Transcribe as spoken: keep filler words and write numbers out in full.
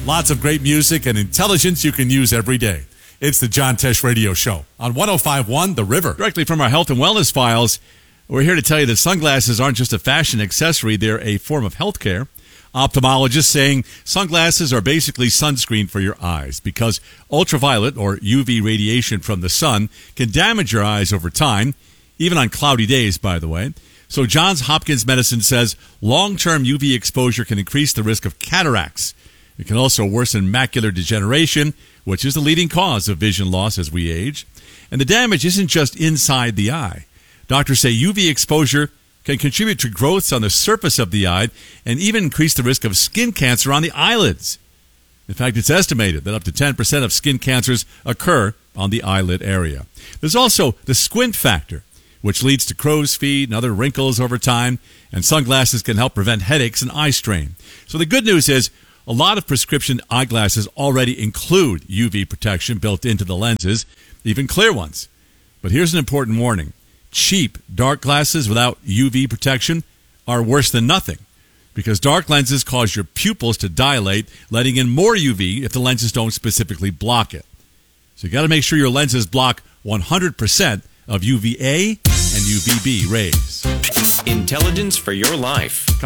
Lots of great music and intelligence you can use every day. It's the John Tesh Radio Show on one oh five point one The River. Directly from our health and wellness files, we're here to tell you that sunglasses aren't just a fashion accessory, they're a form of health care. Ophthalmologists saying sunglasses are basically sunscreen for your eyes because ultraviolet or U V radiation from the sun can damage your eyes over time, even on cloudy days, by the way. So Johns Hopkins Medicine says long-term U V exposure can increase the risk of cataracts. It can also worsen macular degeneration, which is the leading cause of vision loss as we age. And the damage isn't just inside the eye. Doctors say U V exposure can contribute to growths on the surface of the eye and even increase the risk of skin cancer on the eyelids. In fact, it's estimated that up to ten percent of skin cancers occur on the eyelid area. There's also the squint factor, which leads to crow's feet and other wrinkles over time, and sunglasses can help prevent headaches and eye strain. So the good news is a lot of prescription eyeglasses already include U V protection built into the lenses, even clear ones. But here's an important warning. Cheap dark glasses without U V protection are worse than nothing because dark lenses cause your pupils to dilate, letting in more U V if the lenses don't specifically block it. So you got to make sure your lenses block one hundred percent of U V A and U V B rays. Intelligence for your life.